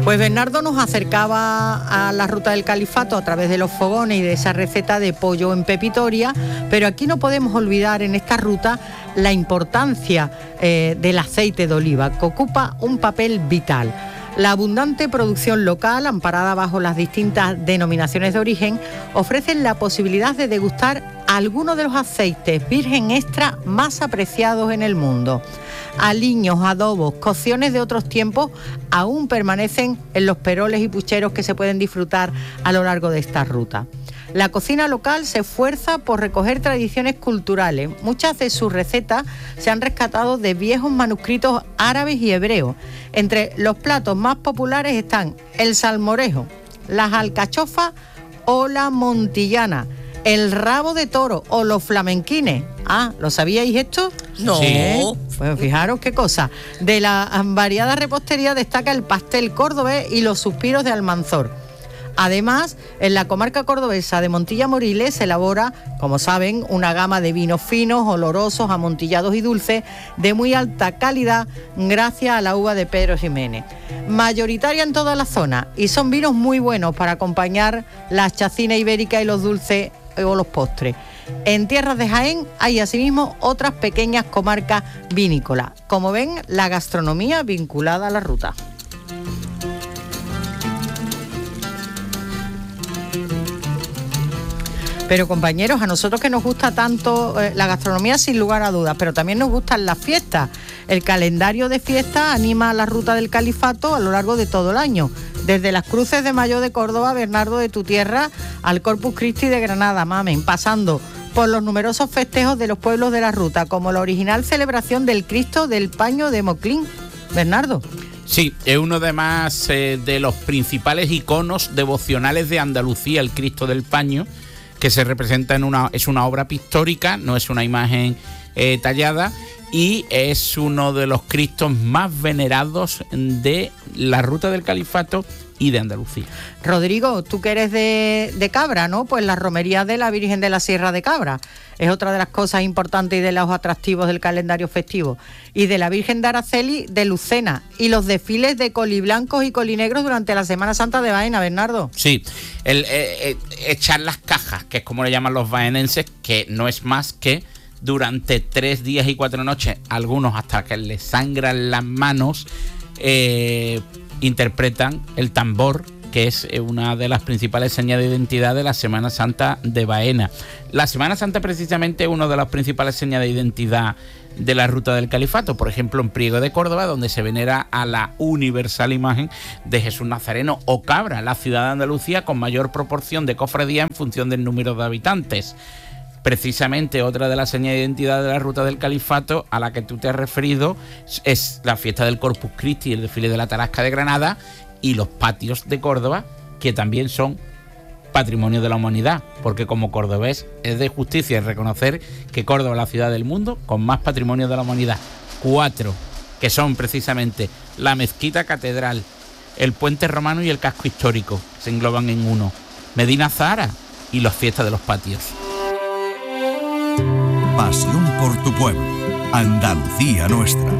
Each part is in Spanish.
Pues Bernardo nos acercaba a la ruta del Califato a través de los fogones y de esa receta de pollo en pepitoria, pero aquí no podemos olvidar en esta ruta la importancia del aceite de oliva, que ocupa un papel vital. La abundante producción local, amparada bajo las distintas denominaciones de origen, ofrecen la posibilidad de degustar algunos de los aceites virgen extra más apreciados en el mundo. Aliños, adobos, cocciones de otros tiempos aún permanecen en los peroles y pucheros que se pueden disfrutar a lo largo de esta ruta. La cocina local se esfuerza por recoger tradiciones culturales. Muchas de sus recetas se han rescatado de viejos manuscritos árabes y hebreos. Entre los platos más populares están el salmorejo, las alcachofas o la montillana, el rabo de toro o los flamenquines. Ah, ¿lo sabíais esto? No. Sí. Pues fijaros qué cosa. De la variada repostería destaca el pastel cordobés y los suspiros de Almanzor. Además, en la comarca cordobesa de Montilla Moriles se elabora, como saben, una gama de vinos finos, olorosos, amontillados y dulces de muy alta calidad gracias a la uva de Pedro Ximénez. Mayoritaria en toda la zona y son vinos muy buenos para acompañar las chacinas ibéricas y los dulces o los postres. En tierras de Jaén hay asimismo otras pequeñas comarcas vinícolas. Como ven, la gastronomía vinculada a la ruta. Pero compañeros, a nosotros que nos gusta tanto la gastronomía sin lugar a dudas, pero también nos gustan las fiestas. El calendario de fiestas anima a la ruta del Califato a lo largo de todo el año. Desde las Cruces de Mayo de Córdoba, Bernardo, de tu tierra, al Corpus Christi de Granada, Mamen, pasando por los numerosos festejos de los pueblos de la ruta, como la original celebración del Cristo del Paño de Moclín. Bernardo. Sí, es uno de los principales iconos devocionales de Andalucía, el Cristo del Paño, que se representa es una obra pictórica, no es una imagen tallada, y es uno de los Cristos más venerados de la ruta del Califato y de Andalucía. Rodrigo, tú que eres de Cabra, ¿no? Pues la romería de la Virgen de la Sierra de Cabra es otra de las cosas importantes y de los atractivos del calendario festivo. Y de la Virgen de Araceli de Lucena, y los desfiles de coliblancos y colinegros durante la Semana Santa de Baena, Bernardo. Sí, echar las cajas, que es como le llaman los baenenses, que no es más que durante 3 días y 4 noches, algunos hasta que les sangran las manos, interpretan el tambor, que es una de las principales señas de identidad de la Semana Santa de Baena. La Semana Santa precisamente es una de las principales señas de identidad de la ruta del Califato. Por ejemplo, en Priego de Córdoba, donde se venera a la universal imagen de Jesús Nazareno, o Cabra, la ciudad de Andalucía con mayor proporción de cofradías en función del número de habitantes. Precisamente otra de las señas de identidad de la ruta del Califato a la que tú te has referido es la fiesta del Corpus Christi y el desfile de la Tarasca de Granada y los patios de Córdoba, que también son patrimonio de la humanidad, porque como cordobés es de justicia reconocer que Córdoba es la ciudad del mundo con más patrimonio de la humanidad. 4, que son precisamente la mezquita catedral, el puente romano y el casco histórico, se engloban en uno, Medina Zahara y las fiestas de los patios. Pasión por tu pueblo, Andalucía nuestra.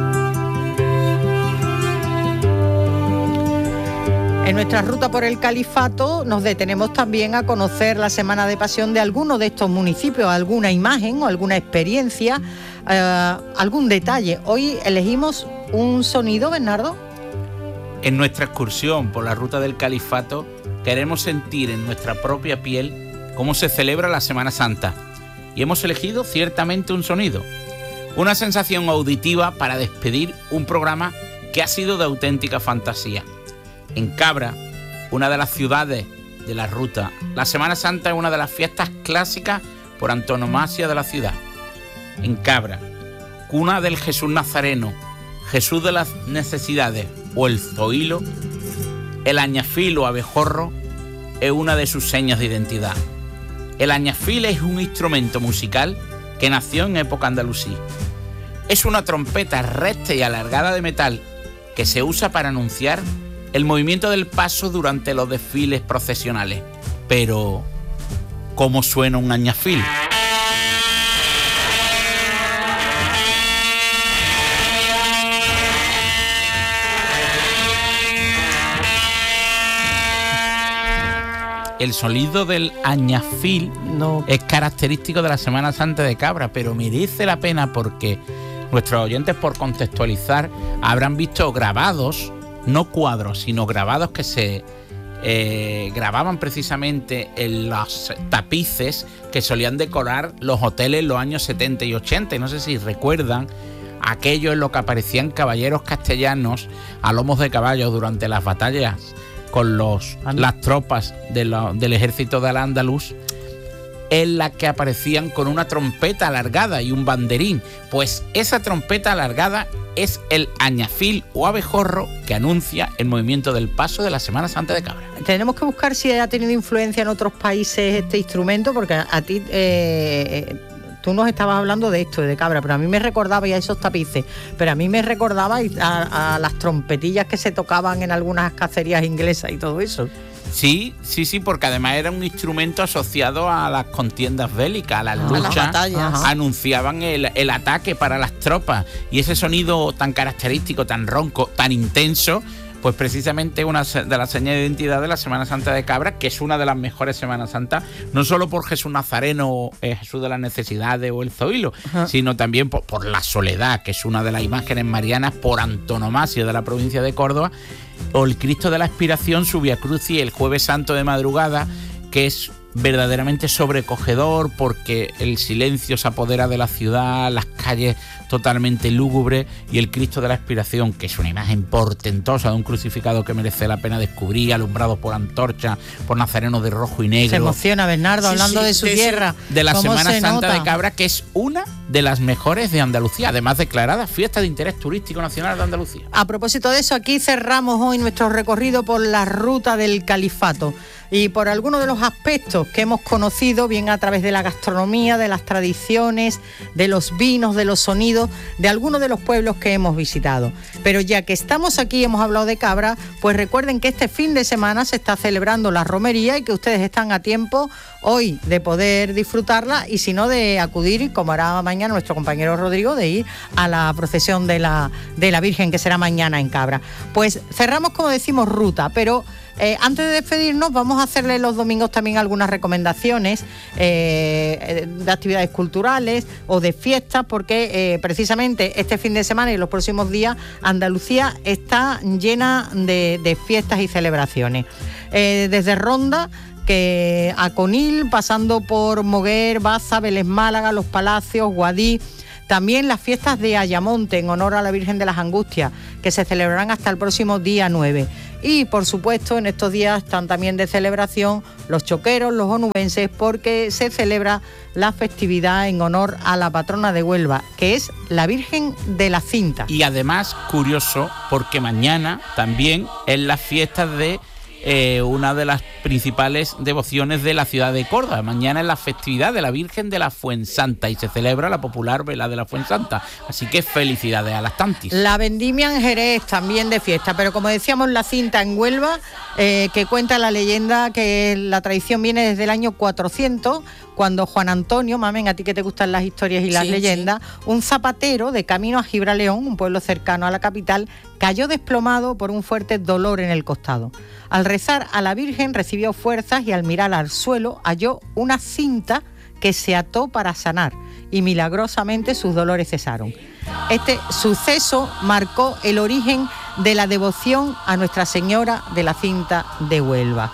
En nuestra ruta por el Califato nos detenemos también a conocer la Semana de Pasión de alguno de estos municipios, alguna imagen o alguna experiencia, algún detalle. Hoy elegimos un sonido, Bernardo. En nuestra excursión por la ruta del Califato queremos sentir en nuestra propia piel cómo se celebra la Semana Santa. Y hemos elegido ciertamente un sonido, una sensación auditiva para despedir un programa que ha sido de auténtica fantasía. En Cabra, una de las ciudades de la ruta, la Semana Santa es una de las fiestas clásicas por antonomasia de la ciudad. En Cabra, cuna del Jesús Nazareno, Jesús de las Necesidades o el Zoilo, el añafil o abejorro es una de sus señas de identidad. El añafil es un instrumento musical que nació en época andalusí. Es una trompeta recta y alargada de metal que se usa para anunciar el movimiento del paso durante los desfiles procesionales. Pero, ¿cómo suena un añafil? el sonido del añafil es característico de la Semana Santa de Cabra, pero merece la pena porque nuestros oyentes, por contextualizar, habrán visto grabados, no cuadros, sino grabados que se grababan precisamente en los tapices que solían decorar los hoteles en los años 70 y 80. Y no sé si recuerdan aquello en lo que aparecían caballeros castellanos a lomos de caballo durante las batallas con las tropas del ejército de Al-Ándalus, en la que aparecían con una trompeta alargada y un banderín. Pues esa trompeta alargada es el añafil o abejorro que anuncia el movimiento del paso de la Semana Santa de Cabra. Tenemos que buscar si ha tenido influencia en otros países este instrumento, porque a ti tú nos estabas hablando de esto, de Cabra, pero a mí me recordaba ya esos tapices, pero a mí me recordaba a las trompetillas que se tocaban en algunas cacerías inglesas y todo eso. Sí, porque además era un instrumento asociado a las contiendas bélicas, a las luchas, a las batallas. Anunciaban el ataque para las tropas, y ese sonido tan característico, tan ronco, tan intenso, pues precisamente una de las señas de identidad de la Semana Santa de Cabra, que es una de las mejores Semanas Santas, no solo por Jesús Nazareno, Jesús de las Necesidades o el Zoilo, sino también por la Soledad, que es una de las imágenes marianas por antonomasia de la provincia de Córdoba, o el Cristo de la Expiración, su Vía Crucis, el Jueves Santo de madrugada, que es verdaderamente sobrecogedor porque el silencio se apodera de la ciudad, las calles totalmente lúgubres, y el Cristo de la Expiración, que es una imagen portentosa de un crucificado que merece la pena descubrir, alumbrados por antorchas, por nazarenos de rojo y negro. Se emociona Bernardo hablando de su tierra. De la Semana Santa de Cabra, que es una de las mejores de Andalucía, además declarada fiesta de interés turístico nacional de Andalucía. A propósito de eso, aquí cerramos hoy nuestro recorrido por la ruta del Califato y por algunos de los aspectos que hemos conocido, bien a través de la gastronomía, de las tradiciones, de los vinos, de los sonidos, de algunos de los pueblos que hemos visitado. Pero ya que estamos aquí y hemos hablado de Cabra, pues recuerden que este fin de semana se está celebrando la romería y que ustedes están a tiempo hoy de poder disfrutarla, y si no, de acudir, como hará mañana nuestro compañero Rodrigo, de ir a la procesión de la Virgen, que será mañana en Cabra. Pues cerramos, como decimos, ruta, pero antes de despedirnos vamos a hacerle los domingos también algunas recomendaciones de actividades culturales o de fiestas, porque precisamente este fin de semana y los próximos días Andalucía está llena de fiestas y celebraciones. Desde Ronda que a Conil, pasando por Moguer, Baza, Vélez Málaga, Los Palacios, Guadí. También las fiestas de Ayamonte en honor a la Virgen de las Angustias, que se celebrarán hasta el próximo día 9. Y por supuesto en estos días están también de celebración los choqueros, los onubenses, porque se celebra la festividad en honor a la patrona de Huelva, que es la Virgen de la Cinta. Y además, curioso, porque mañana también es la fiesta de una de las principales devociones de la ciudad de Córdoba. Mañana es la festividad de la Virgen de la Fuensanta y se celebra la popular vela de la Fuensanta. Así que felicidades a las tantis. La vendimia en Jerez también de fiesta, pero como decíamos, la Cinta en Huelva, que cuenta la leyenda que la tradición viene desde el año 400, cuando Juan Antonio, mamen, a ti que te gustan las historias y las leyendas, un zapatero de camino a Gibraleón, un pueblo cercano a la capital, cayó desplomado por un fuerte dolor en el costado. Al rezar a la Virgen recibió fuerzas y al mirar al suelo halló una cinta que se ató para sanar y milagrosamente sus dolores cesaron. Este suceso marcó el origen de la devoción a Nuestra Señora de la Cinta de Huelva.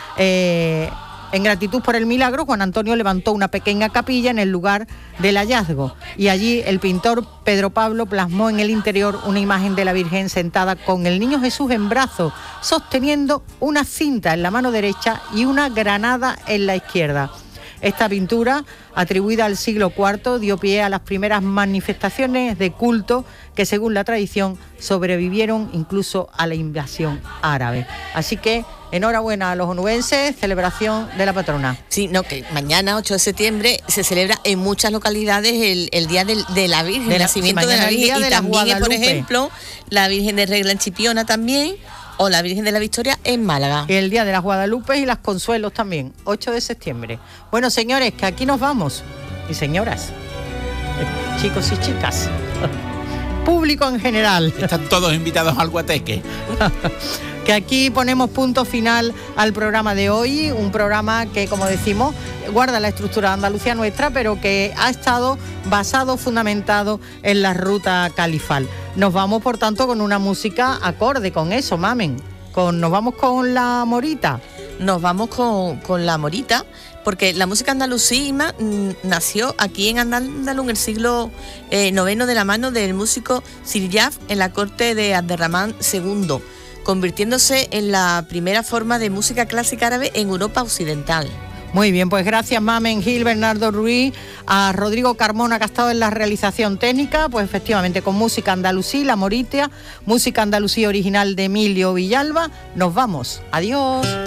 En gratitud por el milagro, Juan Antonio levantó una pequeña capilla en el lugar del hallazgo y allí el pintor Pedro Pablo plasmó en el interior una imagen de la Virgen sentada con el Niño Jesús en brazos, sosteniendo una cinta en la mano derecha y una granada en la izquierda. Esta pintura, atribuida al siglo IV, dio pie a las primeras manifestaciones de culto que, según la tradición, sobrevivieron incluso a la invasión árabe. Así que enhorabuena a los onubenses, celebración de la patrona. Sí, no, que mañana, 8 de septiembre, se celebra en muchas localidades el Día de la Virgen, el nacimiento de la Virgen, y también, por ejemplo, la Virgen de Regla en Chipiona también, o la Virgen de la Victoria en Málaga. El Día de las Guadalupe y las Consuelos también, 8 de septiembre. Bueno, señores, que aquí nos vamos. Y señoras, chicos y chicas, público en general. Están todos invitados al guateque. Que aquí ponemos punto final al programa de hoy, un programa que, como decimos, guarda la estructura de Andalucía nuestra, pero que ha estado basado, fundamentado en la ruta califal. Nos vamos, por tanto, con una música acorde con eso, mamen. Nos vamos con la morita. Nos vamos con la morita, porque la música andalusí nació aquí en Andaluz en el siglo IX de la mano del músico Siryaf en la corte de Abderramán II, convirtiéndose en la primera forma de música clásica árabe en Europa occidental. Muy bien, pues gracias Mamen Gil, Bernardo Ruiz, a Rodrigo Carmona, que ha estado en la realización técnica, pues efectivamente con música andalusí, La Morita, música andalusí original de Emilio Villalba. Nos vamos, adiós.